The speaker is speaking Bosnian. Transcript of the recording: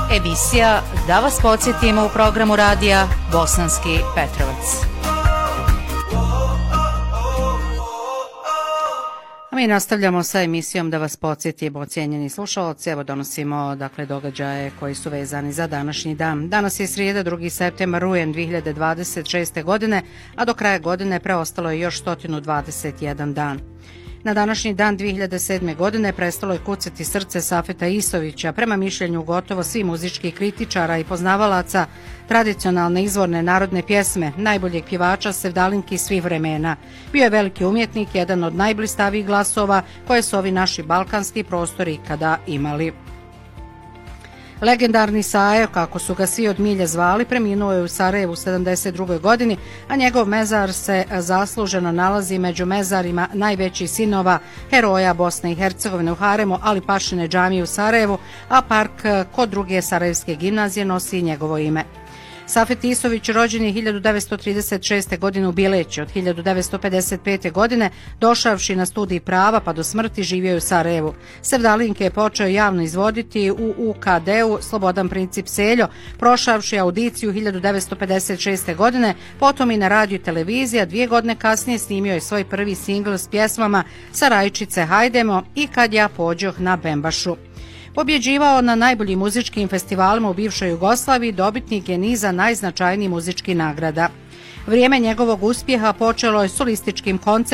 Emisija Da vas podsjetimo u programu radija Bosanski Petrovac. A mi nastavljamo sa emisijom Da vas podsjetimo, cijenjeni slušalci. Evo donosimo događaje koji su vezani za današnji dan. Danas je srijeda, 2. septembar, rujan 2026. godine, a do kraja godine preostalo je još 121 dan. Na današnji dan 2007. godine prestalo je kucati srce Safeta Isovića. Prema mišljenju gotovo svih muzičkih kritičara i poznavalaca tradicionalne izvorne narodne pjesme, najboljeg pjevača sevdalinki svih vremena. Bio je veliki umjetnik, jedan od najblistavijih glasova koje su ovi naši balkanski prostori ikada imali. Legendarni Sajo, kako su ga svi od milje zvali, preminuo je u Sarajevu u 72. godini, a njegov mezar se zasluženo nalazi među mezarima najvećih sinova heroja Bosne i Hercegovine u Haremu, Ali Pašine džamije u Sarajevu, a park kod druge sarajevske gimnazije nosi njegovo ime. Safet Isović rođen je 1936. godine u Bileći. Od 1955. godine, došavši na studij prava pa do smrti, živio je u Sarajevu. Sevdalinke je počeo javno izvoditi u UKD-u Slobodan Princip Seljo, prošavši audiciju 1956. godine, potom i na radiju i televiziji, a 2 godine kasnije snimio je svoj prvi singl s pjesmama Sa Rajčice hajdemo i Kad ja pođoh na Bembašu. Pobjeđivao na najboljim muzičkim festivalima u bivšoj Jugoslaviji, dobitnik je niza najznačajnijih muzičkih nagrada. Vrijeme njegovog uspjeha počelo je solističkim koncertom